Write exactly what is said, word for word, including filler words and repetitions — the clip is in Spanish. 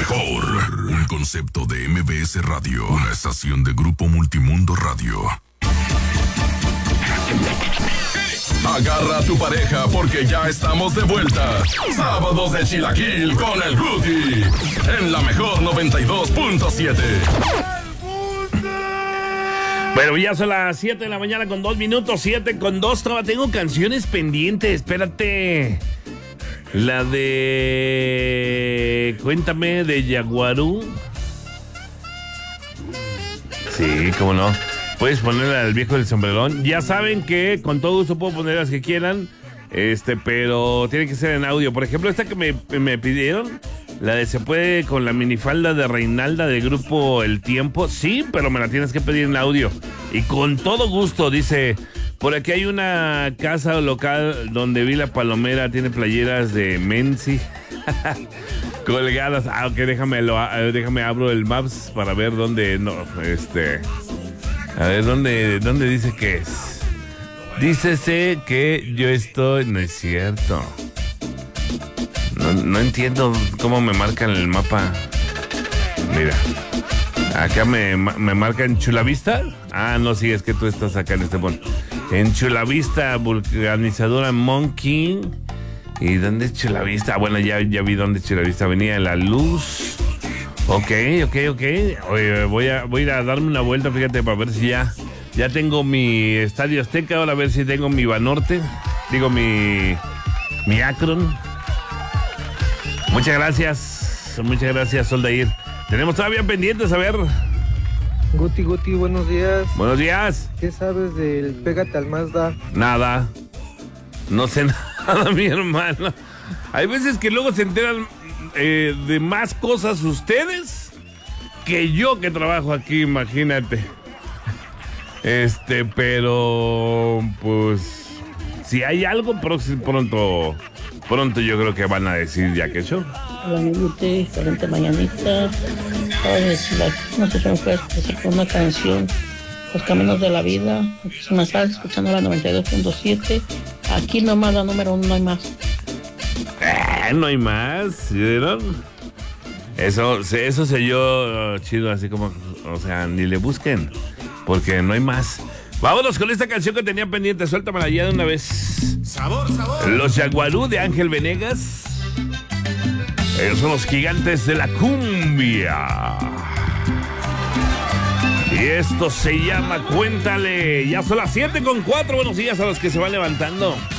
mejor. Un concepto de M B S Radio. Una estación de Grupo Multimundo Radio. Agarra a tu pareja porque ya estamos de vuelta. Sábados de Chilaquil con el Rudy. En la mejor noventa y dos punto siete. Bueno, ya son las siete de la mañana con dos minutos, siete con dos. Todavía tengo canciones pendientes, espérate. La de... Cuéntame, de Yaguarú. Sí, cómo no. Puedes ponerla al viejo del sombrerón. Ya saben que con todo gusto puedo poner las que quieran. Este, pero tiene que ser en audio. Por ejemplo, esta que me, me pidieron, la de Se Puede con la minifalda de Reinalda del grupo El Tiempo. Sí, pero me la tienes que pedir en audio. Y con todo gusto, dice... Por aquí hay una casa local donde vi la palomera, tiene playeras de Menzi colgadas. Ah, ok, déjame, lo, déjame abro el Maps para ver dónde, no, este... A ver, ¿dónde, dónde dice que es? Dícese que yo estoy... No es cierto. No, no entiendo cómo me marcan el mapa. Mira. Acá me, me marcan Chulavista. Ah, no, sí, es que tú estás acá en este punto. En Chulavista, vulcanizadora Monkey. ¿Y dónde es Chulavista? Ah, bueno, ya, ya vi dónde es Chulavista. Venía La Luz. Ok, ok, ok. Oye, voy a, voy a ir a darme una vuelta, fíjate, para ver si ya, ya tengo mi Estadio Azteca. Ahora a ver si tengo mi Banorte. Digo, mi, mi Akron. Muchas gracias. Muchas gracias, Soldair. Tenemos todavía pendientes, a ver. Guti, Guti, buenos días. Buenos días. ¿Qué sabes del Pégate al Mazda? Nada. No sé nada, mi hermano. Hay veces que luego se enteran eh, de más cosas ustedes que yo que trabajo aquí, imagínate. Este, pero pues si hay algo pronto, pronto yo creo que van a decir ya que yo. Hola, mi Guti, excelente mañanita. Ay, no sé si me puedes pasar con una canción, Los Caminos de la Vida. Si me estás escuchando la noventa y dos punto siete, aquí nomás la número uno, no hay más. Eh, no hay más, ¿vieron? Eso, eso se oyó chido, así como, o sea, ni le busquen, porque no hay más. Vámonos con esta canción que tenía pendiente, suéltamela ya de una vez. Sabor, sabor. Los Yaguarú de Ángel Venegas. Ellos son los gigantes de la cumbia. Y esto se llama Cuéntale. Ya son las siete con cuatro. Buenos días a los que se van levantando.